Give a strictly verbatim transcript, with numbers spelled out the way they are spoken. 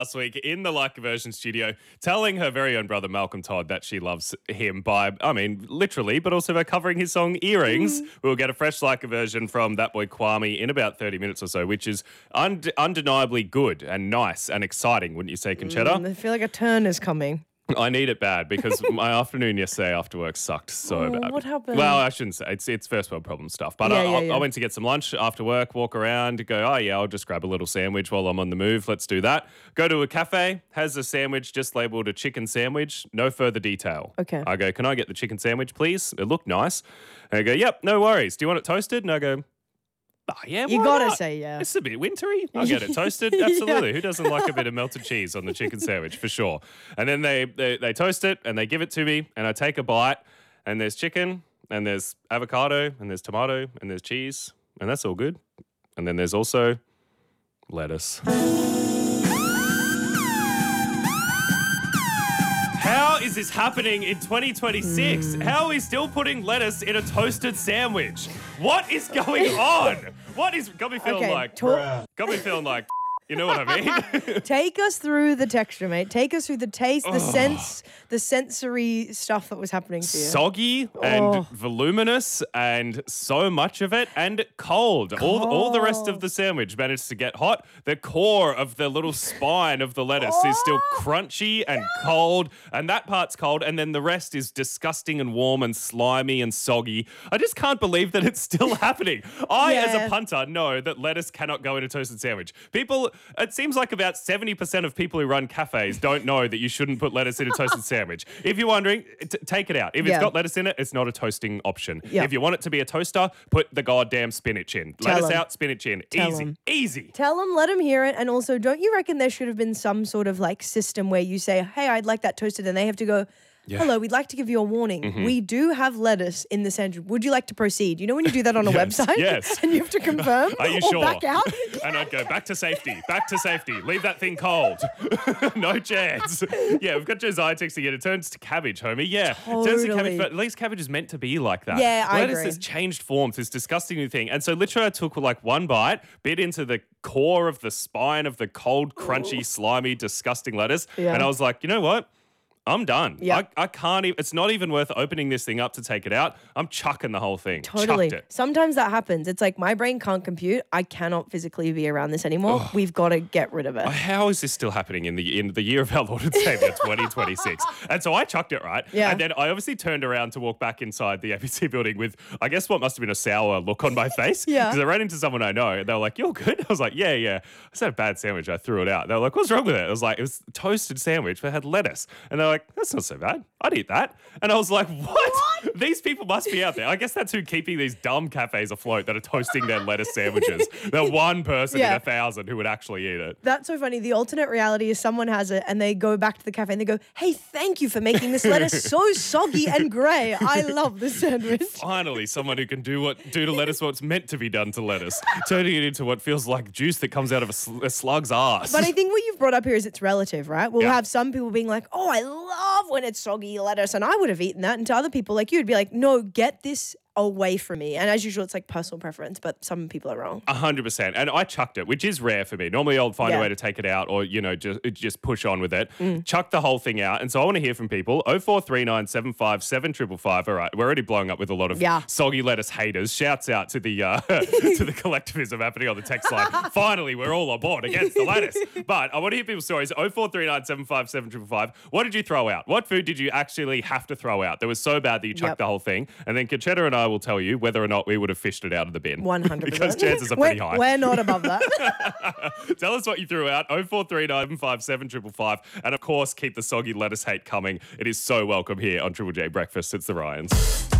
last week in the Like a Version studio, telling her very own brother Malcolm Todd that she loves him by, I mean, literally, but also by covering his song Earrings. Mm. We'll get a fresh Like a Version from that boy Kwame in about thirty minutes or so, which is und- undeniably good and nice and exciting, wouldn't you say, Conchetta? Mm, I feel like a turn is coming. I need it bad because my afternoon yesterday after work sucked so oh, bad. What happened? Well, I shouldn't say. It's it's first world problem stuff. But yeah, I, yeah, I, yeah. I went to get some lunch after work, walk around, go, oh, yeah, I'll just grab a little sandwich while I'm on the move. Let's do that. Go to a cafe, has a sandwich just labelled a chicken sandwich, no further detail. Okay. I go, can I get the chicken sandwich, please? It looked nice. And I go, yep, no worries. Do you want it toasted? And I go, oh, yeah, you why gotta not? say yeah. It's a bit wintry. I'll get it toasted. Absolutely. Yeah. Who doesn't like a bit of melted cheese on the chicken sandwich for sure? And then they, they they toast it and they give it to me and I take a bite and there's chicken and there's avocado and there's tomato and there's cheese and that's all good. And then there's also lettuce. How is this happening in twenty twenty-six? Mm. How are we still putting lettuce in a toasted sandwich? What is going on? What is got me feeling okay, like talk- got me feeling like you know what I mean? Take us through the texture, mate. Take us through the taste, the oh. sense, the sensory stuff that was happening to you. Soggy and oh. voluminous and so much of it and cold. cold. All, all the rest of the sandwich managed to get hot. The core of the little spine of the lettuce oh. is still crunchy and yeah. cold, and that part's cold, and then the rest is disgusting and warm and slimy and soggy. I just can't believe that it's still happening. I, yeah. as a punter, know that lettuce cannot go in a toasted sandwich. People... It seems like about seventy percent of people who run cafes don't know that you shouldn't put lettuce in a toasted sandwich. If you're wondering, t- take it out. If yeah. it's got lettuce in it, it's not a toasting option. Yep. If you want it to be a toaster, put the goddamn spinach in. Tell lettuce em. out, spinach in. Tell Easy. em. Easy. Tell them, let them hear it. And also, don't you reckon there should have been some sort of like system where you say, hey, I'd like that toasted, and they have to go, yeah. hello, we'd like to give you a warning. Mm-hmm. We do have lettuce in the sandwich. Would you like to proceed? You know when you do that on a yes, website? Yes. And you have to confirm Are you or sure? back out? And I'd go, back to safety, back to safety. Leave that thing cold. No chance. Yeah, we've got Josiah texting it. It turns to cabbage, homie. Yeah. Totally. It turns to cabbage, but at least cabbage is meant to be like that. Yeah, I Lettuce agree. has changed forms, this disgusting new thing. And so literally I took like one bite, bit into the core of the spine of the cold, crunchy, slimy, disgusting lettuce. Yeah. And I was like, you know what? I'm done. Yep. I, I can't even, it's not even worth opening this thing up to take it out. I'm chucking the whole thing. Totally. Chucked it. Sometimes that happens. It's like my brain can't compute. I cannot physically be around this anymore. Oh. We've got to get rid of it. How is this still happening in the in the year of our Lord and Savior twenty twenty-six? And so I chucked it, right? Yeah. And then I obviously turned around to walk back inside the A B C building with, I guess, what must have been a sour look on my face. Yeah. Because I ran into someone I know and they were like, you're good? I was like, yeah, yeah. I just had a bad sandwich. I threw it out. They were like, what's wrong with it? I was like, it was a toasted sandwich, but it had lettuce. And they're like, that's not so bad. I'd eat that. And I was like, what? what? These people must be out there. I guess that's who keeping these dumb cafes afloat that are toasting their lettuce sandwiches. The one person Yeah. in a thousand who would actually eat it. That's so funny. The alternate reality is someone has it and they go back to the cafe and they go, hey, thank you for making this lettuce so soggy and grey. I love this sandwich. Finally, someone who can do what do to lettuce what's meant to be done to lettuce, turning it into what feels like juice that comes out of a, sl- a slug's ass. But I think what you've brought up here is it's relative, right? We'll Yeah. have some people being like, oh, I love when it's soggy lettuce, and I would have eaten that. And to other people like you would be like, no, get this away from me. And as usual, it's like personal preference, but some people are wrong. A hundred percent. And I chucked it, which is rare for me. Normally I'll find Yeah. a way to take it out or, you know, just just push on with it. Mm. Chuck the whole thing out. And so I want to hear from people. oh four three nine seven five seven five five five. All right. We're already blowing up with a lot of Yeah. soggy lettuce haters. Shouts out to the uh, to the collectivism happening on the text line. Finally, we're all on board against the lettuce. But I want to hear people's stories. oh four three nine seven five seven five five. What did you throw out? What food did you actually have to throw out that was so bad that you chucked Yep. the whole thing? And then Conchetta and I will tell you whether or not we would have fished it out of the bin. one hundred percent. Because chances are we're, pretty high. We're not above that. Tell us what you threw out. oh four three nine five seven five five. And of course, keep the soggy lettuce hate coming. It is so welcome here on Triple J Breakfast. It's the Ryans.